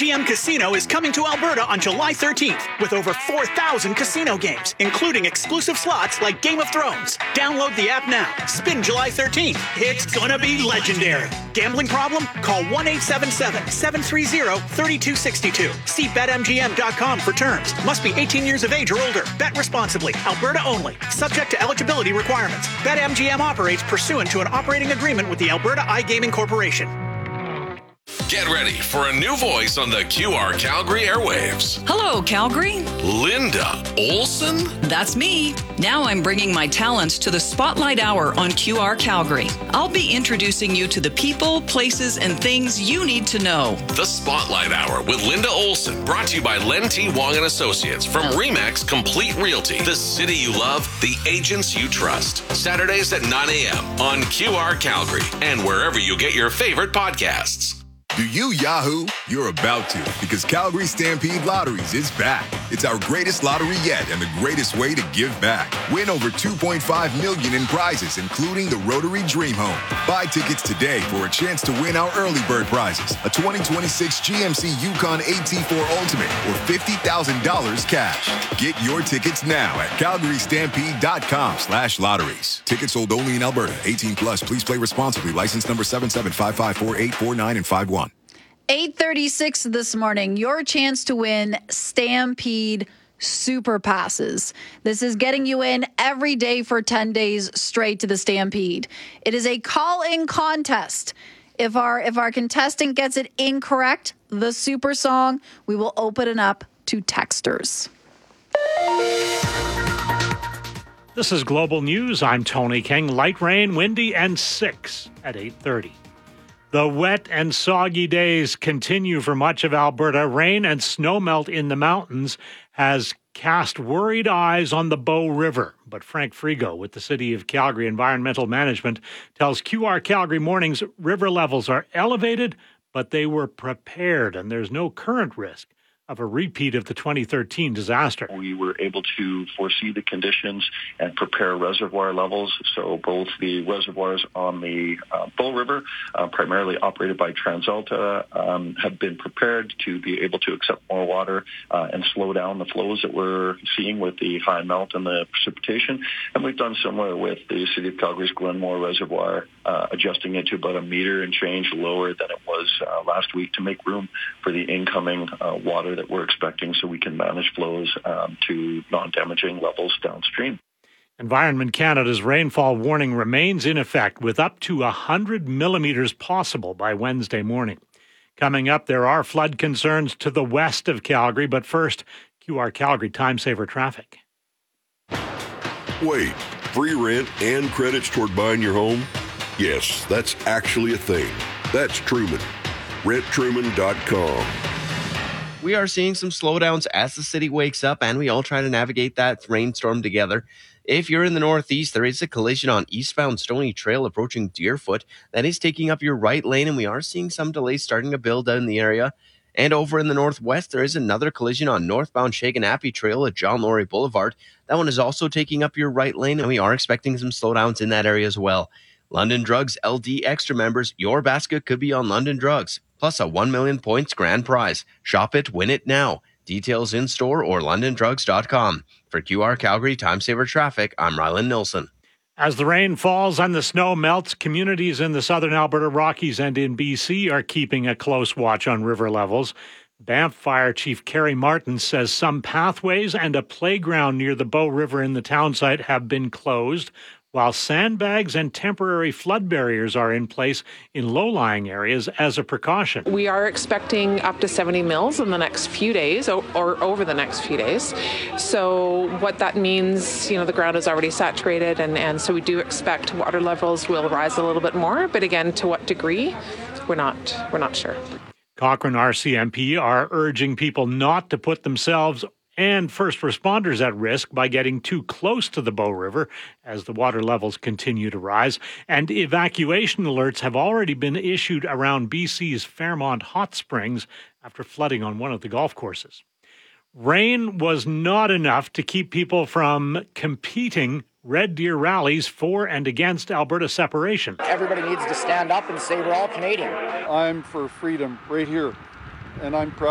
BetMGM Casino is coming to Alberta on July 13th with over 4,000 casino games, including exclusive slots like Game of Thrones. Download the app now. Spin July 13th. It's gonna be legendary. Gambling problem? Call 1-877-730-3262. See BetMGM.com for terms. Must be 18 years of age or older. Bet responsibly. Alberta only. Subject to eligibility requirements. BetMGM operates pursuant to an operating agreement with the Alberta iGaming Corporation. Get ready for a new voice on the QR Calgary airwaves. Hello, Calgary. Linda Olson? That's me. Now I'm bringing my talents to the Spotlight Hour on QR Calgary. I'll be introducing you to the people, places, and things you need to know. The Spotlight Hour with Linda Olson, brought to you by Len T. Wong and Associates from Remax Complete Realty. The city you love, the agents you trust. Saturdays at 9 a.m. on QR Calgary and wherever you get your favorite podcasts. Do you Yahoo? You're about to, because Calgary Stampede Lotteries is back. It's our greatest lottery yet and the greatest way to give back. Win over $2.5 million in prizes, including the Rotary Dream Home. Buy tickets today for a chance to win our early bird prizes, a 2026 GMC Yukon AT4 Ultimate, or $50,000 cash. Get your tickets now at calgarystampede.com/lotteries. Tickets sold only in Alberta. 18 plus. Please play responsibly. License number 77554849 and 51. 8:36 this morning, your chance to win Stampede Super Passes. This is getting you in every day for 10 days straight to the Stampede. It is a call-in contest. If our contestant gets it incorrect, the super song, we will open it up to texters. This is Global News. I'm Tony King. Light rain, windy, and 6 at 8:30. The wet and soggy days continue for much of Alberta. Rain and snowmelt in the mountains has cast worried eyes on the Bow River. But Frank Frigo with the City of Calgary Environmental Management tells QR Calgary Mornings river levels are elevated, but they were prepared and there's no current risk of a repeat of the 2013 disaster. We were able to foresee the conditions and prepare reservoir levels. So both the reservoirs on the Bow River, primarily operated by TransAlta, have been prepared to be able to accept more water and slow down the flows that we're seeing with the high melt and the precipitation. And we've done similar with the City of Calgary's Glenmore Reservoir, adjusting it to about a meter and change lower than it was last week to make room for the incoming water that we're expecting, so we can manage flows to non-damaging levels downstream. Environment Canada's rainfall warning remains in effect with up to 100 millimeters possible by Wednesday morning. Coming up, there are flood concerns to the west of Calgary, but first, QR Calgary Time Saver traffic. Wait, free rent and credits toward buying your home? Yes, that's actually a thing. That's Truman. RentTruman.com. We are seeing some slowdowns as the city wakes up, and we all try to navigate that rainstorm together. If you're in the northeast, there is a collision on eastbound Stony Trail approaching Deerfoot that is taking up your right lane, and we are seeing some delays starting to build down the area. And over in the northwest, there is another collision on northbound Shaganappi Trail at John Laurie Boulevard. That one is also taking up your right lane, and we are expecting some slowdowns in that area as well. London Drugs LD Extra members, your basket could be on London Drugs, plus a 1 million points grand prize. Shop it, win it now. Details in store or londondrugs.com. For QR Calgary Time Saver Traffic, I'm Ryland Nilsson. As the rain falls and the snow melts, communities in the southern Alberta Rockies and in BC are keeping a close watch on river levels. Banff Fire Chief Kerry Martin says some pathways and a playground near the Bow River in the town site have been closed, while sandbags and temporary flood barriers are in place in low-lying areas as a precaution. We are expecting up to 70 mils in the next few days, or over the next few days. So what that means, the ground is already saturated, and so we do expect water levels will rise a little bit more. But again, to what degree, we're not sure. Cochrane RCMP are urging people not to put themselves and first responders at risk by getting too close to the Bow River as the water levels continue to rise. And evacuation alerts have already been issued around BC's Fairmont Hot Springs after flooding on one of the golf courses. Rain was not enough to keep people from competing Red Deer rallies for and against Alberta separation. Everybody needs to stand up and say we're all Canadian. I'm for freedom right here, and I'm proud.